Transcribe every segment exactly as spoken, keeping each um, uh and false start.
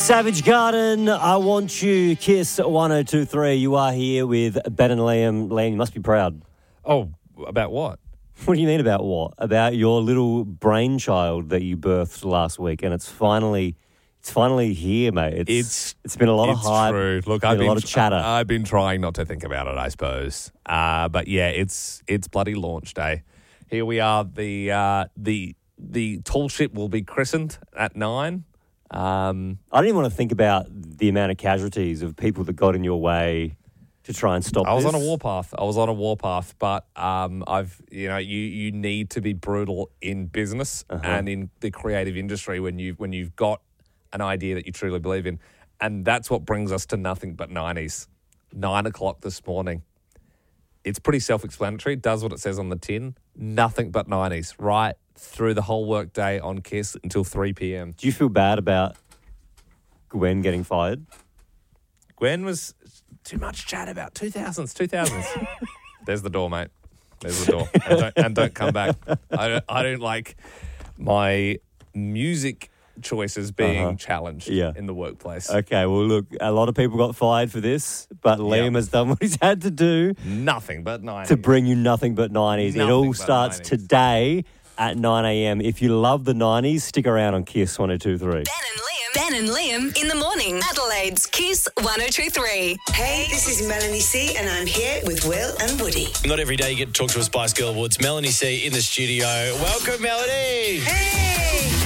Savage Garden, I Want You, Kiss one oh two three. You are here with Ben and Liam. Liam, you must be proud. Oh, about what? What do you mean about what? About your little brainchild that you birthed last week, and it's finally, it's finally here, mate. It's It's it's been a lot it's of hype. True. Look, been I've been a lot of chatter. I've been trying not to think about it, I suppose. Uh, but yeah, it's it's bloody launch day. Here we are. The uh, the the tall ship will be christened at nine. Um, I don't even want to think about the amount of casualties of people that got in your way to try and stop I was this. on a warpath. I was on a warpath, but um, I've you know you you need to be brutal in business Uh-huh. and in the creative industry when you when you've got an idea that you truly believe in, and that's what brings us to Nothing But nineties. Nine o'clock this morning. It's pretty self-explanatory. It does what it says on the tin. Nothing but nineties, right through the whole workday on Kiss until three p.m. Do you feel bad about Gwen getting fired? Gwen was too much chat about two thousands, two thousands. There's the door, mate. There's the door. And don't, and don't come back. I don't, I don't like my music choices being Uh-huh. challenged Yeah. in the workplace. Okay, well, look, a lot of people got fired for this, but Liam has done what he's had to do Nothing but nineties. to bring you Nothing But nineties. It Nothing all but starts nineties. today at nine a.m. If you love the nineties, stick around on Kiss one oh two three. Ben and Liam. Ben and Liam in the morning. Adelaide's Kiss one oh two three. Hey, this is Melanie C, and I'm here with Will and Woody. Not every day you get to talk to a Spice Girl Awards. Melanie C in the studio. Welcome, Melanie. Hey!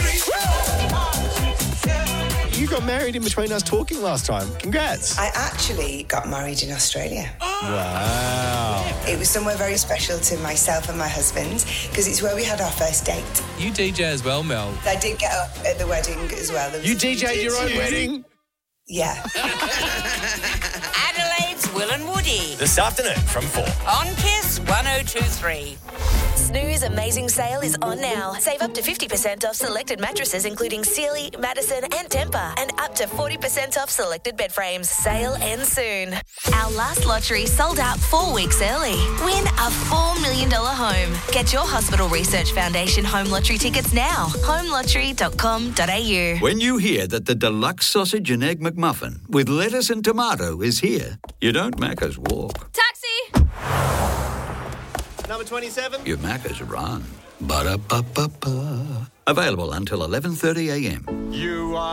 You got married in between us talking last time. Congrats. I actually got married in Australia. Wow. It was somewhere very special to myself and my husband because it's where we had our first date. You D J as well, Mel. I did get up at the wedding as well. There was- You D J'd your own wedding? Yeah. Adelaide's Will and Woody This afternoon from four. on Kiss one oh two three. Snooze Amazing Sale is on now. Save up to fifty percent off selected mattresses including Sealy, Madison and Tempur, and up to forty percent off selected bed frames. Sale ends soon. Our last lottery sold out four weeks early. Win a four million dollars home. Get your Hospital Research Foundation home lottery tickets now. home lottery dot com dot a u. When you hear that the deluxe sausage and egg McMuffin with lettuce and tomato is here, you don't Macca's walk. Taxi! Number twenty-seven. You Macca's run. Ba-da-ba-ba-ba. Available until eleven thirty a.m. You are.